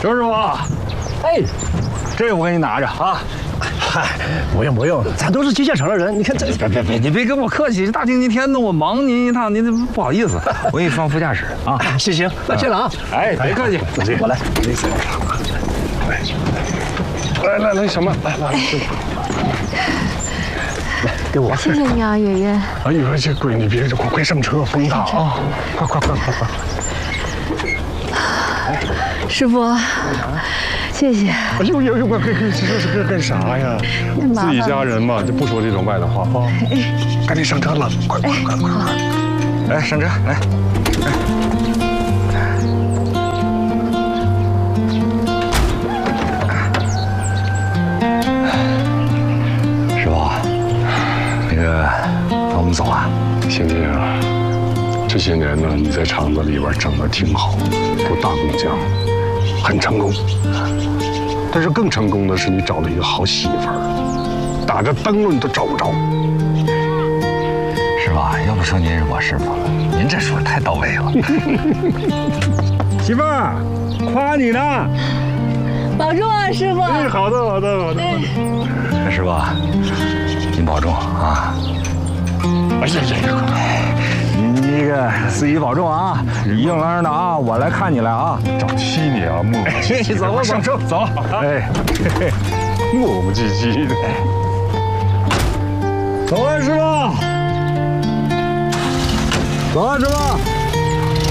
周师傅，哎，这个我给你拿着啊。 嗨，不用不用，咱都是机械厂的人，你看这…… 别，你别跟我客气，这大星期天的我忙您一趟，您不好意思，我给你放副驾驶啊。 行，那谢了啊。 哎，别客气， 我来。来，小曼，来，给我。 谢谢你啊，爷爷。 哎呦，这闺女别快上车，风大啊！快！ 师傅，谢谢。 哎呦，这干啥呀？自己家人嘛，就不说这种外的话啊。赶紧上车了，快！ 来上车，来。师傅，那个，我们走啊。 星星啊，这些年呢，你在厂子里边整得挺好，做大工匠，很成功。但是更成功的是你找了一个好媳妇儿，打着灯笼你都找不着。 师傅，要不说您是我师傅，您这说太到位了。媳妇儿，夸你呢。 保重啊，师傅。 哎，好的。 师傅，您保重啊。 哎呀， 您那个司机保重啊，硬朗的啊，我来看你来啊。 长欺你啊，磨磨唧唧。 走吧， 上车，走。 哎， 磨磨唧唧的。 走啊，师傅。走啊，师傅。